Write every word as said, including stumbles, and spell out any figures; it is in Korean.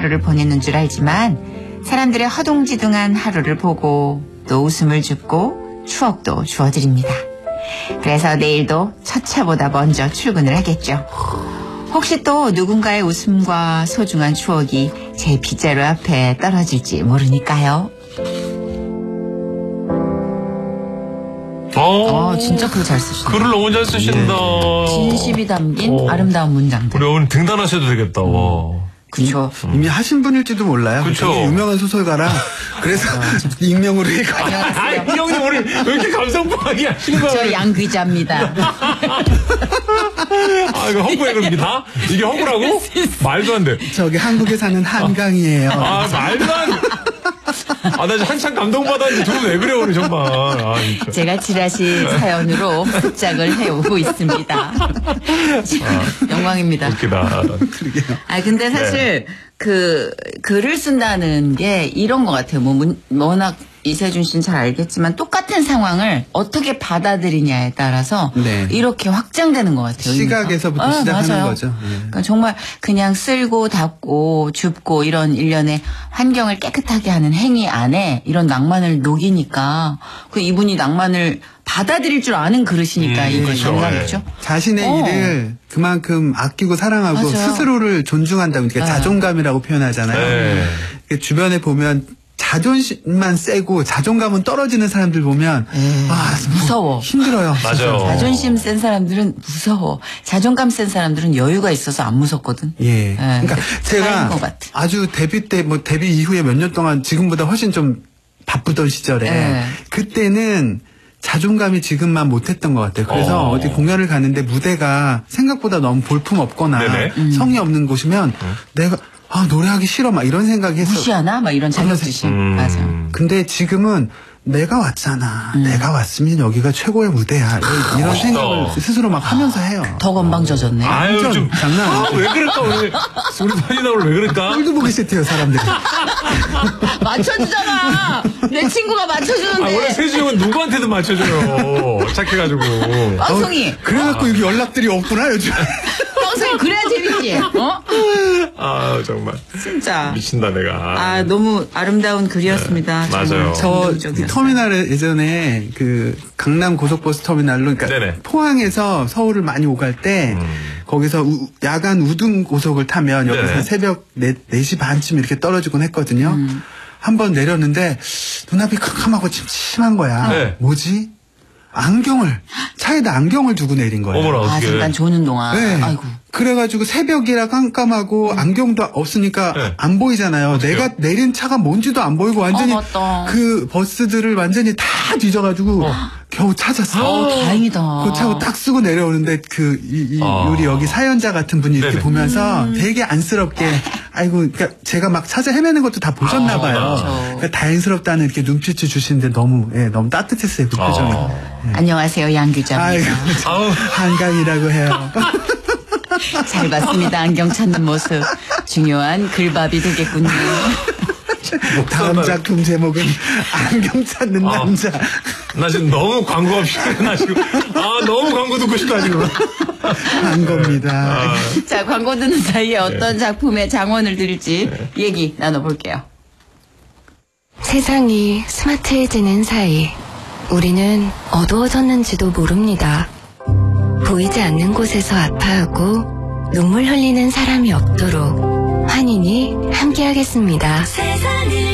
하루를 보내는 줄 알지만 사람들의 허둥지둥한 하루를 보고 또 웃음을 줍고 추억도 주어드립니다. 그래서 내일도 첫 차보다 먼저 출근을 하겠죠. 혹시 또 누군가의 웃음과 소중한 추억이 제 빗자루 앞에 떨어질지 모르니까요. 어, 진짜 글 잘 쓰신다. 글을 너무 잘 쓰신다. 진심이 담긴 어. 아름다운 문장들. 우리 오늘 등단하셔도 되겠다. 음. 와. 그쵸. 이미 하신 분일지도 몰라요. 그쵸. 되게 유명한 소설가라. 그래서 익명으로 해가. 아이, 이 형님 오늘 왜 이렇게 감성파하게 하시는 거예요? 저 양 기자입니다. 아, 이거 허구야, 그럼 이게 다? 이게 허구라고? 말도 안 돼. 저기 한국에 사는 한강이에요. 아, 말도 안 돼. 아, 나 지금 한참 감동받았는데 둘은 왜 그래, 오늘 정말. 아, 진짜. 제가 지라시 사연으로 습작을 해오고 있습니다. 아, 영광입니다. 웃기다. 그러게요. 아, 근데 사실 네. 그 글을 쓴다는 게 이런 것 같아요. 뭐 문, 워낙 이세준 씨는 잘 알겠지만 똑같은 상황을 어떻게 받아들이냐에 따라서 네. 이렇게 확장되는 것 같아요. 시각에서부터 아, 시작하는 맞아요. 거죠. 네. 그러니까 정말 그냥 쓸고 닦고 줍고 이런 일련의 환경을 깨끗하게 하는 행위 안에 이런 낭만을 녹이니까 그 이분이 낭만을 받아들일 줄 아는 그릇이니까 음, 이게 그렇죠. 정답이죠. 네. 자신의 어. 일을 그만큼 아끼고 사랑하고 맞아요. 스스로를 존중한다고 그러니까 네. 자존감이라고 표현하잖아요. 네. 주변에 보면 자존심만 세고 자존감은 떨어지는 사람들 보면 에이, 아 무서워. 힘들어요. 맞아요. 자존심 센 사람들은 무서워. 자존감 센 사람들은 여유가 있어서 안 무섭거든. 예. 예. 그러니까 제가 것 같아. 아주 데뷔 때 뭐 데뷔 이후에 몇 년 동안 지금보다 훨씬 좀 바쁘던 시절에 예. 그때는 자존감이 지금만 못했던 것 같아요. 그래서 어. 어디 공연을 가는데 무대가 생각보다 너무 볼품 없거나 네네. 성의 없는 곳이면 음. 내가 아 노래하기 싫어 막 이런 생각이 했어. 무시하나? 막 이런 자격지심. 음. 맞아. 근데 지금은 내가 왔잖아. 음. 내가 왔으면 여기가 최고의 무대야. 이런, 이런 생각을 스스로 막 하면서 해요. 더 건방져졌네. 아유, 완전 좀. 장난 아니야. 아, 왜 그럴까, 오늘. 우리 편이다, 오늘 왜 그럴까? 꼴도 보기 싫대요, 사람들이. 맞춰주잖아. 내 친구가 맞춰주는데. 아, 원래 세주 형은 누구한테든 맞춰줘요. 착해가지고. 빵송이. 어, 그래갖고 여기 연락들이 없구나, 요즘. 빵송이 그래야 재밌지. 어? 아, 정말. 진짜. 미친다, 내가. 아, 너무 아름다운 글이었습니다. 네, 맞아요. 저 터미널에 예전에 그 강남 고속버스 터미널로 그러니까 네네. 포항에서 서울을 많이 오갈 때 음. 거기서 우, 야간 우등 고속을 타면 여기서 네네. 새벽 네 시 반쯤 이렇게 떨어지곤 했거든요. 음. 한번 내렸는데 눈앞이 캄캄하고 침침한 거야. 네. 뭐지? 안경을 차에다 안경을 두고 내린 거예요. 어머나, 어떻게. 아, 잠깐 조는 동안. 네. 아이고. 그래가지고 새벽이라 깜깜하고 음. 안경도 없으니까 네. 안 보이잖아요. 어떡해요? 내가 내린 차가 뭔지도 안 보이고 완전히 어, 그 버스들을 완전히 다 뒤져가지고 어. 겨우 찾았어. 어, 다행이다. 그 차고 딱 쓰고 내려오는데 그 이, 이 어. 우리 여기 사연자 같은 분이 이렇게 네네. 보면서 음. 되게 안쓰럽게 아이고 그러니까 제가 막 찾아 헤매는 것도 다 보셨나 봐요. 어, 그러니까 다행스럽다는 이렇게 눈빛을 주시는데 너무 예, 너무 따뜻했어요 그 표정이. 어. 예. 안녕하세요 양규자입니다. 아이고 한강이라고 해요. 잘 봤습니다. 안경 찾는 모습. 중요한 글밥이 되겠군요. 다음 작품 제목은 안경 찾는 아, 남자. 나 지금 너무 광고 없이 나 지금 아 너무 광고 듣고 싶다 지금. 광고입니다. 아. 자 광고 듣는 사이에 어떤 네. 작품에 장원을 드릴지 네. 얘기 나눠볼게요. 세상이 스마트해지는 사이 우리는 어두워졌는지도 모릅니다. 보이지 않는 곳에서 아파하고 눈물 흘리는 사람이 없도록 환인이 함께하겠습니다. 세상을